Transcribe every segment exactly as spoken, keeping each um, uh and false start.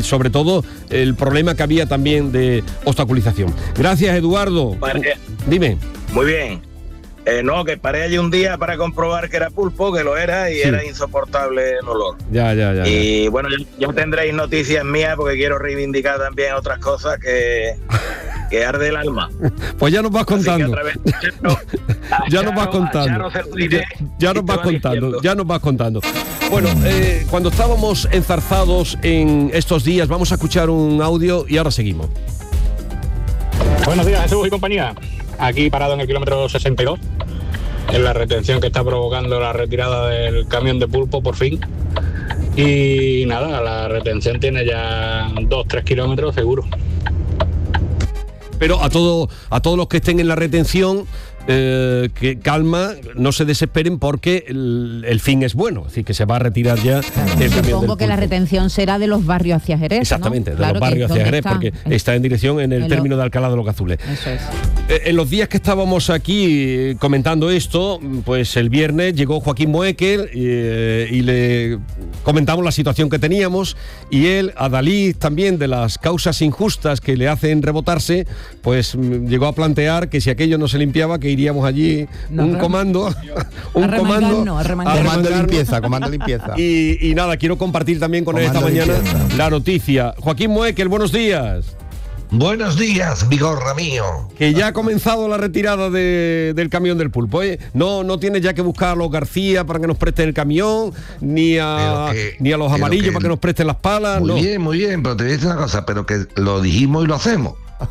sobre todo el problema que había también de obstaculización. Gracias, Eduardo. Vale. Dime. Muy bien. Eh, no, que paré allí un día para comprobar que era pulpo, que lo era, y sí. era insoportable el olor. Ya, ya, ya. Y ya. bueno, ya, ya tendréis noticias mías, porque quiero reivindicar también otras cosas que, que arde el alma. Pues ya nos vas contando. Través, no, ya nos vas contando. Ya, ya nos vas contando. Diciendo. Ya nos vas contando. Bueno, eh, cuando estábamos enzarzados en estos días, vamos a escuchar un audio y ahora seguimos. Buenos días, Jesús y compañía. Aquí parado en el kilómetro sesenta y dos, en la retención que está provocando la retirada del camión de pulpo por fin. Y nada, la retención tiene ya dos, tres kilómetros seguro. Pero a todo, a todos los que estén en la retención, eh, que calma, no se desesperen porque el, el fin es bueno, es decir, que se va a retirar ya. Claro, el supongo que la retención será de los barrios hacia Jerez. Exactamente, ¿no? de Claro, los barrios hacia Jerez, está, porque está en dirección en el en término lo... de Alcalá de los Gazules. Eso es. Eh, en los días que estábamos aquí comentando esto, pues el viernes llegó Joaquín Moekel eh, y le comentamos la situación que teníamos, y él, adalid también de las causas injustas que le hacen rebotarse, pues llegó a plantear que si aquello no se limpiaba, que iríamos allí no, un comando, un comando, a comando limpieza, comando limpieza. Y, y nada, quiero compartir también con él esta mañana limpieza. La noticia. Joaquín Moekel, buenos días. Buenos días, Vigorra mío. Que ya ha comenzado la retirada de, del camión del pulpo, ¿eh? No, no tienes ya que buscar a los García para que nos presten el camión, ni a, que, ni a los amarillos que, para que nos presten las palas. Muy no. bien, muy bien, pero te voy a decir una cosa, pero que lo dijimos y lo hacemos.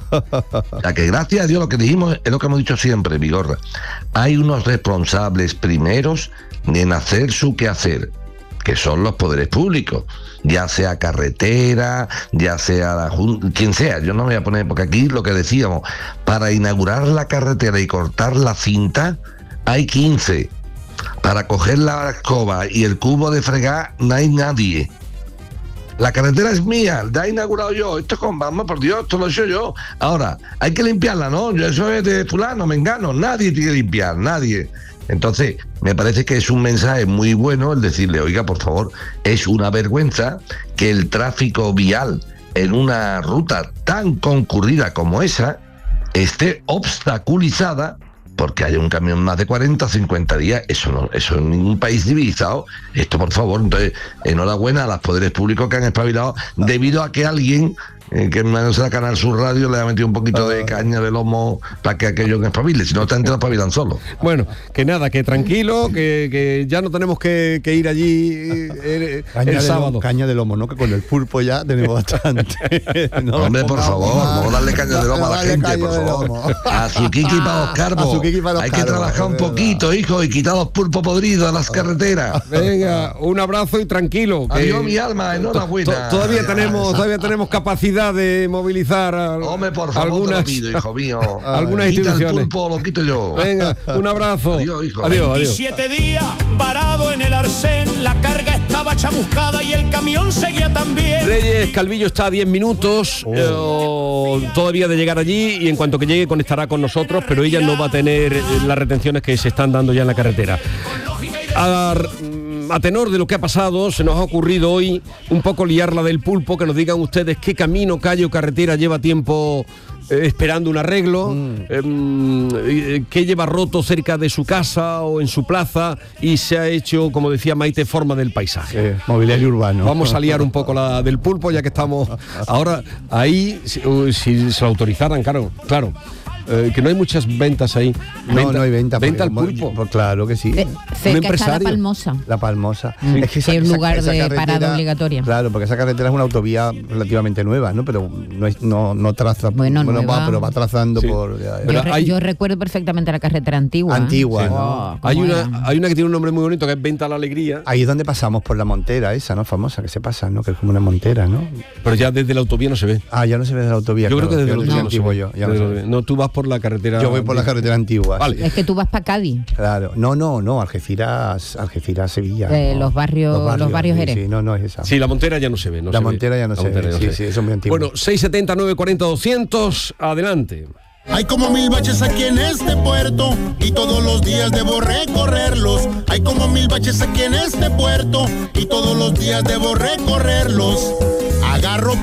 O sea, que gracias a Dios lo que dijimos es lo que hemos dicho siempre, Vigorra. Hay unos responsables primeros en hacer su quehacer, que son los poderes públicos, ya sea carretera, ya sea la Junta, quien sea. Yo no me voy a poner, porque aquí lo que decíamos, para inaugurar la carretera y cortar la cinta hay quince, para coger la escoba y el cubo de fregar no hay nadie. La carretera es mía, la he inaugurado yo, esto con, vamos por Dios, esto lo he hecho yo. Ahora, hay que limpiarla, ¿no? Yo eso es de fulano, mengano, nadie tiene que limpiar, nadie. Entonces, me parece que es un mensaje muy bueno el decirle, oiga, por favor, es una vergüenza que el tráfico vial en una ruta tan concurrida como esa esté obstaculizada porque haya un camión más de cuarenta, cincuenta días. Eso no, eso en ningún país civilizado. Esto, por favor, entonces, enhorabuena a los poderes públicos que han espabilado debido a que alguien eh, que no será Canal Sur Radio le ha metido un poquito de caña de lomo para que aquello no espabile, si no, esta gente no espabilan solo. Bueno, que nada, que tranquilo, que, que ya no tenemos que, que ir allí eh, caña el de sábado. Lomo, caña de lomo, ¿no? Que con el pulpo ya tenemos bastante. No, hombre, por favor, vamos a darle caña de lomo a la gente, por favor. A su Kiki para los carbos. Hay que trabajar un poquito, hijo, y quitar los pulpos podridos a las carreteras. Venga, un abrazo y tranquilo. Que adiós, mi alma, enhorabuena. To, todavía tenemos, todavía tenemos capacidad de movilizar a, hombre, por favor, algunas, te lo pido, hijo mío. algunas Quita instituciones. El pulpo, lo quito yo. Venga, un abrazo. Adiós, hijo. Adiós, adiós. veintisiete días parado en el arcén, la carga estaba chamuscada y el camión seguía también. Reyes Calvillo está a diez minutos oh. eh, todavía de llegar allí, y en cuanto que llegue conectará con nosotros, pero ella no va a tener las retenciones que se están dando ya en la carretera. A, a tenor de lo que ha pasado, se nos ha ocurrido hoy un poco liar la del pulpo, que nos digan ustedes qué camino, calle o carretera lleva tiempo eh, esperando un arreglo, mm. eh, qué lleva roto cerca de su casa o en su plaza y se ha hecho, como decía Maite, forma del paisaje. Eh, mobiliario urbano. Vamos a liar un poco la del pulpo, ya que estamos ahora ahí, si, si se lo autorizaran, claro, claro. Eh, que no hay muchas ventas ahí. No, venta, no hay venta. Venta al pulpo. Pues claro que sí. De, cerca está la Palmosa. La Palmosa. Mm. Es que esa, es lugar esa, esa de parada obligatoria. Claro, porque esa carretera es una autovía relativamente nueva, ¿no? Pero no, es, no, no traza. Bueno, bueno nueva. Va, pero va trazando sí. por. Ya, ya. Yo, re, hay, yo recuerdo perfectamente la carretera antigua. Antigua. ¿eh? Sí, ¿no? Hay una, hay una que tiene un nombre muy bonito, que es Venta a la Alegría. Ahí es donde pasamos por la montera esa, ¿no? Famosa, que se pasa, ¿no? Que es como una montera, ¿no? Pero ya desde la autovía no se ve. Ah, ya no se ve desde la autovía. Yo claro, creo que desde la autovía no se ve. Yo, ya no, no, no, tú vas por la carretera. Yo voy por la carretera antigua. Vale. Sí. Es que tú vas para Cádiz. Claro. No, no, no, Algeciras, Algeciras, Sevilla. Eh, no. los barrios, los barrios, los barrios Jerez. Sí, sí, no, no es esa. Sí, la montera ya no se ve. No la se montera ve. ya no la se ve. No sí, se sí, eso es muy antiguo. Bueno, seis setenta, nueve cuarenta, doscientos, adelante. Hay como mil baches aquí en este puerto y todos los días debo recorrerlos. Hay como mil baches aquí en este puerto y todos los días debo recorrerlos. Agarro